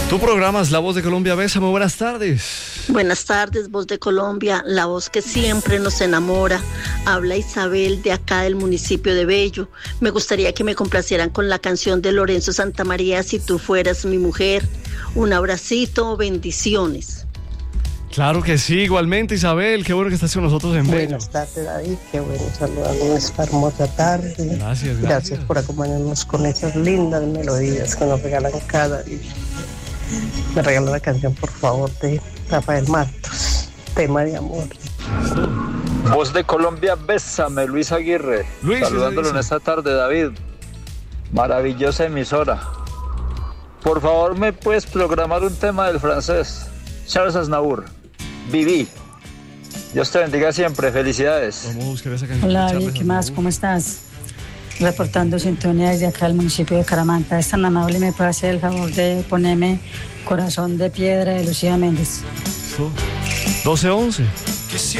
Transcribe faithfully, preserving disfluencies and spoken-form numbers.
Tu programa es La Voz de Colombia. Bésame, buenas tardes. Buenas tardes, Voz de Colombia, la voz que siempre nos enamora. Habla Isabel de acá del municipio de Bello. Me gustaría que me complacieran con la canción de Lorenzo Santamaría, Si tú fueras mi mujer. Un abracito, bendiciones. Claro que sí, igualmente Isabel, qué bueno que estás con nosotros en Bello. Buenas tardes, David, qué bueno saludarnos esta hermosa tarde. Gracias, gracias. Gracias por acompañarnos con esas lindas melodías que nos regalan cada día. Me regala la canción, por favor, de Rafael Matos, Tema de Amor. Voz de Colombia, bésame, Luis Aguirre. Luis, saludándolo en esta tarde, David. Maravillosa emisora. Por favor, ¿me puedes programar un tema del francés? Charles Aznavour, Viví. Dios te bendiga siempre, felicidades. Vamos a buscar esa canción. Hola, David, ¿qué más? ¿Cómo estás? Reportando sintonía desde acá del municipio de Caramanta. Es tan amable, me puede hacer el favor de ponerme Corazón de Piedra de Lucía Méndez. doce once.